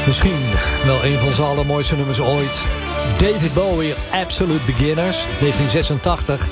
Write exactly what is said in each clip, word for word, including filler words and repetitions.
Misschien wel een van zijn allermooiste nummers ooit. David Bowie, Absolute Beginners, negentien zesentachtig.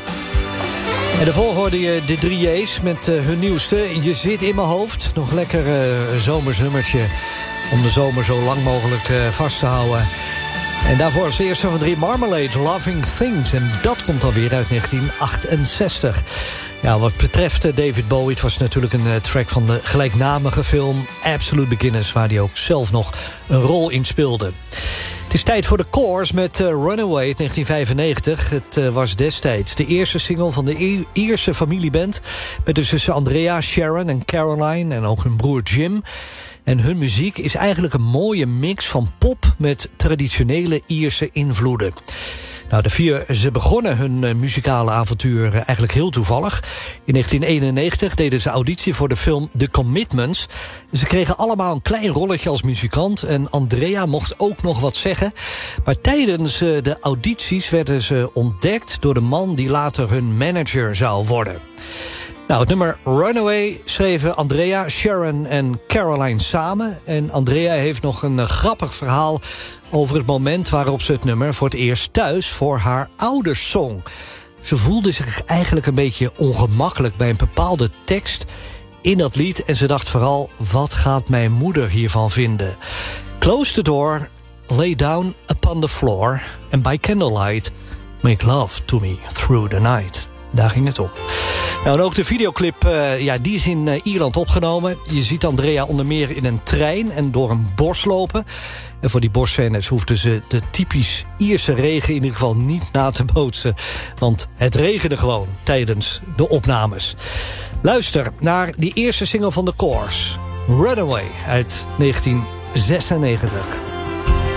En daarvoor hoorde je de drie J's met uh, hun nieuwste Je zit in mijn hoofd. Nog lekker uh, zomersnummertje om de zomer zo lang mogelijk uh, vast te houden. En daarvoor als eerste van drie Marmalade, Loving Things. En dat komt alweer uit negentien achtenzestig. Ja, wat betreft David Bowie, het was natuurlijk een uh, track van de gelijknamige film Absolute Beginners, waar hij ook zelf nog een rol in speelde. Het is tijd voor de Course met uh, Runaway uit negentien vijfennegentig. Het uh, was destijds de eerste single van de Ierse familieband, met de zussen Andrea, Sharon en Caroline en ook hun broer Jim. En hun muziek is eigenlijk een mooie mix van pop met traditionele Ierse invloeden. Nou, de vier, ze begonnen hun uh, muzikale avontuur uh, eigenlijk heel toevallig. In negentien eenennegentig deden ze auditie voor de film The Commitments. Ze kregen allemaal een klein rolletje als muzikant en Andrea mocht ook nog wat zeggen. Maar tijdens uh, de audities werden ze ontdekt door de man die later hun manager zou worden. Nou, het nummer Runaway schreven Andrea, Sharon en Caroline samen. En Andrea heeft nog een uh, grappig verhaal over het moment waarop ze het nummer voor het eerst thuis voor haar ouders zong. Ze voelde zich eigenlijk een beetje ongemakkelijk bij een bepaalde tekst in dat lied. En ze dacht vooral, wat gaat mijn moeder hiervan vinden? Close the door, lay down upon the floor, and by candlelight make love to me through the night. Daar ging het om. Nou, en ook de videoclip, uh, ja, die is in uh, Ierland opgenomen. Je ziet Andrea onder meer in een trein en door een bos lopen. En voor die bosscènes hoefden ze de typisch Ierse regen in ieder geval niet na te bootsen. Want het regende gewoon tijdens de opnames. Luister naar die eerste single van The Course, Runaway uit negentien zesennegentig.